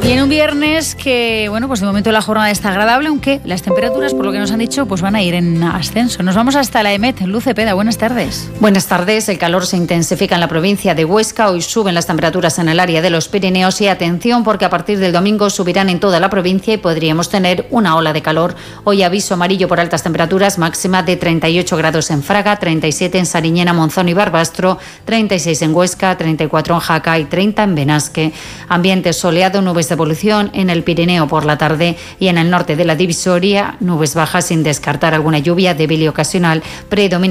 Y en un viernes que, bueno, pues de momento la jornada está agradable, aunque las temperaturas, por lo que nos han dicho, pues van a ir en ascenso. Nos vamos hasta la EMET. Luz Cepeda, buenas tardes. Buenas tardes. El calor se intensifica en la provincia de Huesca. Hoy suben las temperaturas en el área de los Pirineos y atención porque a partir del domingo subirán en toda la provincia y podríamos tener una ola de calor. Hoy aviso amarillo por altas temperaturas, máxima de 38 grados en Fraga, 37 en Sariñena, Monzón y Barbastro, 36 en Huesca, 34 en Jaca y 30 en Benasque. Ambiente soleado, nubes de evolución en el Pirineo por la tarde y en el norte de la divisoria, nubes bajas sin descartar alguna lluvia débil y ocasional. Predomina